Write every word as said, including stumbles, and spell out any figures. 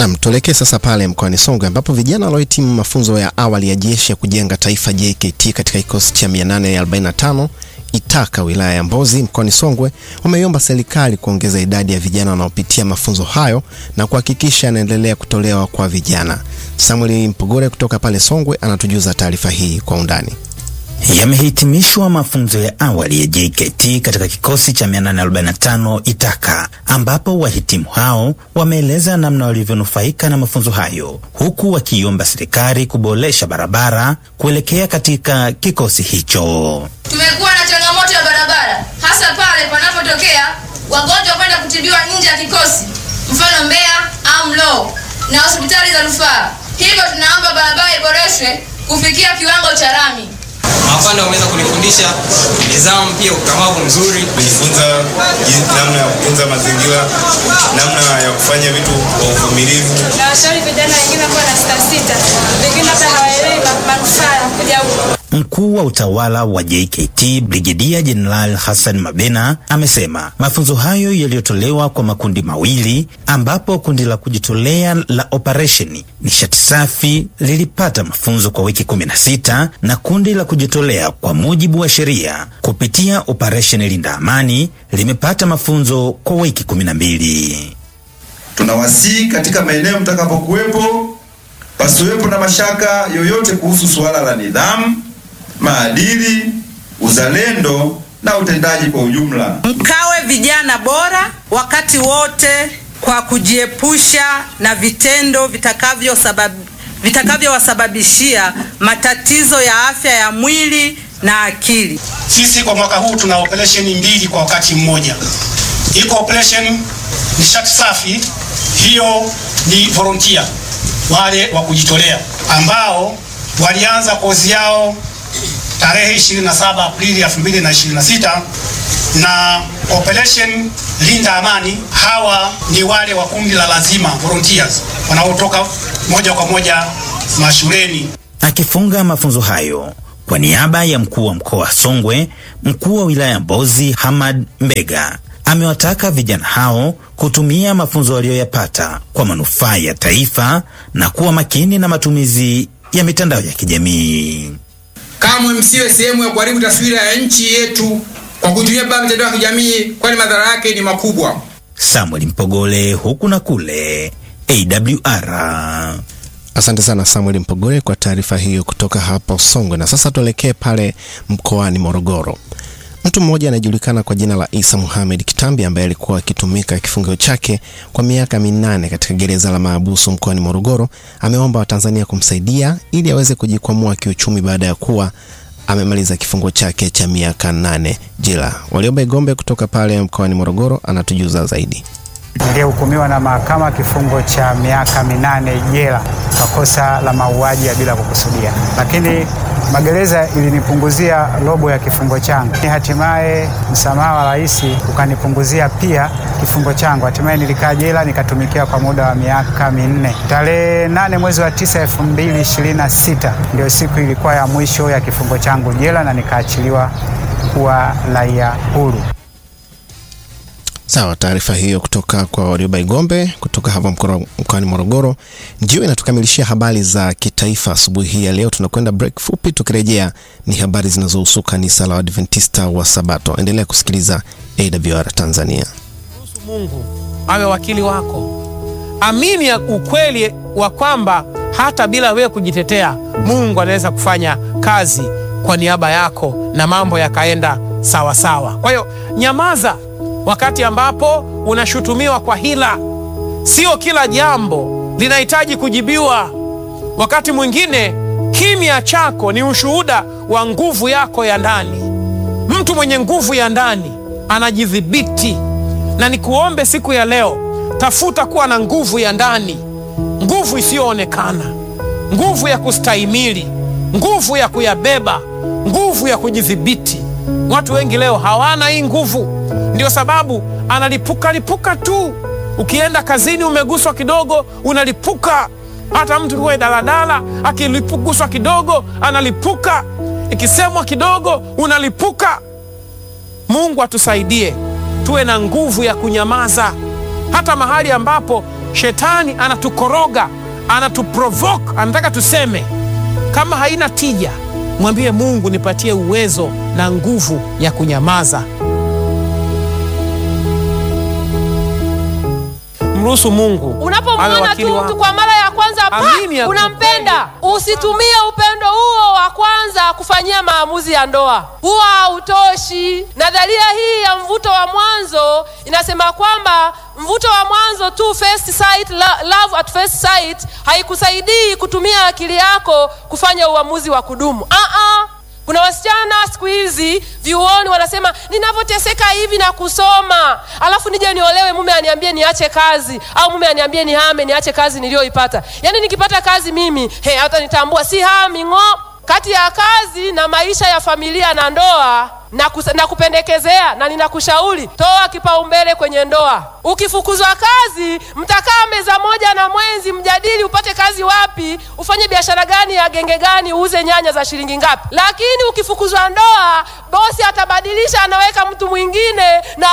Na tuelekee sasa pale mkoani Songwe ambapo vijana waliohitimu mafunzo ya awali ya jeshi ya kujenga taifa J K T katika kikosi cha mia nane arobaini na tano Itaka wilaya ya Mbozi mkoani Songwe wameiomba serikali kuongeza idadi ya vijana wanaopitia mafunzo hayo na kuhakikisha yanaendelea kutolewa kwa vijana. Samuel Mpogore kutoka pale Songwe anatujuza taarifa hii kwa undani. Yamehitimishwa mafunzo ya awali ya J K T katika kikosi cha mia nane arobaini na tano Itaka, ambapo wahitimu hao wameeleza namna walivyonufaika na mafunzo hayo, huku wakiomba serikali kuboresha barabara kuelekea katika kikosi hicho. Tumekuwa na changamoto ya barabara, hasa pale panapotokea wagonjwa kwenda kutibiwa nje ya kikosi, mfano Mbeya au Mlowo na hospitali za rufaa. Hivyo tunaomba barabara iboreshwe kufikia kiwango cha lami. Mafanda wameweza kunifundisha nidhamu, pia ukamavu mzuri, kujifunza namna ya kutunza mazingira, namna ya kufanya vitu kwa uvumilivu. Na washauri vijana wengine kwa na sita sita, wengine hata hawaelewi manufaa kuja huko. Mkuu wa utawala wa J K T Brigedia General Hassan Mabena amesema mafunzo hayo yaliyotolewa kwa makundi mawili, ambapo kundi la kujitolea la Operation Nishati Safi lilipata mafunzo kwa wiki kumi na sita na kundi la kujitolea kwa mujibu wa sheria kupitia Operation Linda Amani limepata mafunzo kwa wiki kumi na mbili. Tunawasihi katika maeneo mtakapokuwepo pasiwepo na mashaka yoyote kuhusu suala la nidhamu, maadili, uzalendo na utendaji kwa ujumla. Mkawe vijana bora wakati wote kwa kujiepusha na vitendo vitakavyo sababu vitakavyowasababishia matatizo ya afya ya mwili na akili. Sisi kwa mwaka huu tuna operation mbili kwa wakati mmoja. Iko operation Nishati Safi, hiyo ni volunteer, wale wa kujitolea ambao walianza kozi yao tarehe ishirini na saba Aprili elfu mbili na ishirini na sita, na operation Linda Amani, hawa ni wale wa kundi la lazima volunteers wanaotoka moja kwa moja mashuleni. Akifunga mafunzo hayo kwa niaba ya mkuu wa mkoa wa Songwe, mkuu wa wilaya ya Mbozi Hamad Mbega amewataka vijana hao kutumia mafunzo waliyoyapata kwa manufaa ya taifa na kuwa makini na matumizi ya mitandao ya kijamii. Kamwe msiwe sehemu ya kuharibu taswira ya nchi yetu kwa kutumia mitandao ya kijamii, kwani madhara yake ni makubwa. Samuel Mpogole, huku na kule, A W R. Asante sana Samuel Mpogole kwa taarifa hiyo kutoka hapa Songwe. Na sasa tuelekee pale mkoani Morogoro. Mtu mmoja anajulikana kwa jina la Isa Muhammad Kitambi ambaye alikuwa akitumika kifungo chake kwa miaka minane katika gereza la Maabusu mkoani Morogoro ameomba Watanzania kumsaidia ili aweze kujikwamua kiuchumi baada ya kuwa amemaliza kifungo chake cha miaka nane jela. Walioba Igombe kutoka pale mkoani Morogoro anatujuza zaidi. Nilihukumiwa na mahakama kifungo cha miaka minane jela kwa kosa la mauaji ya bila kukusudia, lakini magereza ilinipunguzia robo ya kifungo changu. Hatimaye msamaha wa rais ukanipunguzia pia kifungo changu. Hatimaye nilikaa jela nikatumikia kwa muda wa miaka minne. Tarehe nane mwezi wa tisa elfu mbili ishirini na sita ndio siku ilikuwa ya mwisho ya kifungo changu jela na nikaachiliwa kuwa raia huru. Sawa, taarifa hiyo kutoka kwa Walioba Igombe kutoka hapa mkoani Morogoro ndio inatukamilishia habari za kitaifa asubuhi hii ya leo. Tunakwenda break fupi, tukirejea ni habari zinazohusu kanisa la Adventista wa Sabato. Endelea kusikiliza A W R Tanzania. Mungu awe wakili wako. Amini ya ukweli wa kwamba hata bila wewe kujitetea, Mungu anaweza kufanya kazi kwa niaba yako na mambo yakaenda sawa sawa. Kwa hiyo nyamaza wakati ambapo unashutumiwa kwa hila. Sio kila jambo linahitaji kujibiwa. Wakati mwingine kimya chako ni ushuhuda wa nguvu yako ya ndani. Mtu mwenye nguvu ya ndani anajidhibiti. Na nikuombe siku ya leo, tafuta kuwa na nguvu ya ndani, nguvu isiyoonekana, nguvu ya kustahimili, nguvu ya kuyabeba, nguvu ya kujidhibiti. Watu wengi leo hawana hii nguvu. Ndio sababu analipuka lipuka tu. Ukienda kazini umeguswa kidogo unalipuka. Hata mtu kwa daladala akilipuguswa kidogo analipuka. Ikisemwa kidogo unalipuka. Mungu atusaidie tuwe na nguvu ya kunyamaza hata mahali ambapo Shetani anatukoroga, anatuprovoke, anataka tuseme. Kama haina tija, mwambie Mungu, nipatie uwezo na nguvu ya kunyamaza. Mruhusu Mungu. Unapomwona tu mtu kwa mara ya kwanza pa, unampenda, usitumie upendo huo wa kwanza kufanyia maamuzi ya ndoa. Huwa hautoshi. Nadharia hii ya mvuto wa mwanzo inasema kwamba mvuto wa mwanzo tu, first sight, love at first sight, haikusaidii kutumia akili yako kufanya uamuzi wa kudumu. Ah ah. Kuna wasichana siku hizi vyuoni wanasema, ninapoteseka hivi na kusoma, alafu nije niolewe, mume aniambie niache kazi, au mume aniambie nihame niache kazi niliyoipata. Yaani nikipata kazi mimi, he, hata nitambua si hami ngo. Kati ya kazi na maisha ya familia na ndoa, na, na kupendekezea na ninakushauri, toa kipaumbele kwenye ndoa. Ukifukuzwa kazi, mtakaa meza moja na mwenzi, mjadili upate kazi wapi, ufanye biashara gani ya genge gani, uuze nyanya za shilingi ngapi. Lakini ukifukuzwa ndoa, bosi atabadilisha, anaweka mtu mwingine na